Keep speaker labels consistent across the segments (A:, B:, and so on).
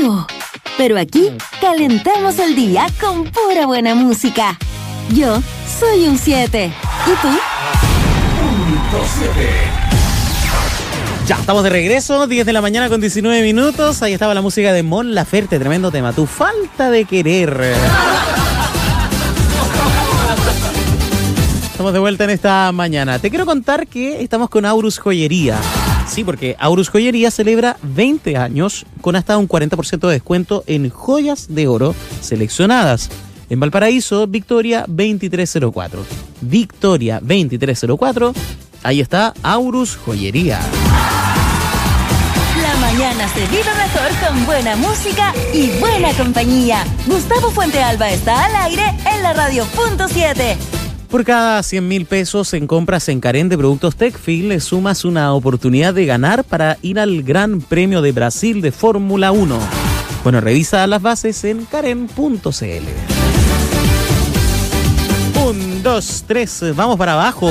A: frío. Pero aquí calentamos el día con pura buena música. Yo soy un 7. ¿Y tú?
B: Punto 7.
C: Ya, estamos de regreso, 10 de la mañana con 19 minutos. Ahí estaba la música de Mon Laferte, tremendo tema. Tu falta de querer. Estamos de vuelta en esta mañana. Te quiero contar que estamos con Aurus Joyería. Sí, porque Aurus Joyería celebra 20 años con hasta un 40% de descuento en joyas de oro seleccionadas. En Valparaíso, Victoria 2304. Victoria 2304. Ahí está Aurus Joyería.
A: La mañana se vive mejor con buena música y buena compañía. Gustavo Fuentealba está al aire en la radio Punto 7.
C: Por cada 100.000 pesos en compras en Carén de productos Tecfil, le sumas una oportunidad de ganar para ir al Gran Premio de Brasil de Fórmula 1. Bueno, revisa las bases en Carén.cl. 1, 2, 3, vamos para abajo.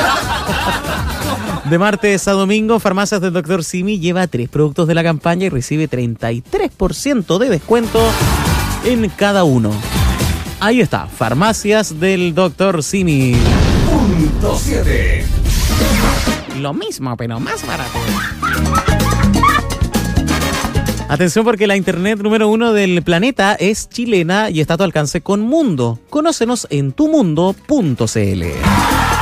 C: De martes a domingo, Farmacias del Dr. Simi lleva 3 productos de la campaña y recibe 33% de descuento en cada uno. Ahí está, Farmacias del Dr. Simi.
B: Punto 7.
C: Lo mismo, pero más barato. Atención porque la internet número 1 del planeta es chilena y está a tu alcance con Mundo. Conócenos en tumundo.cl.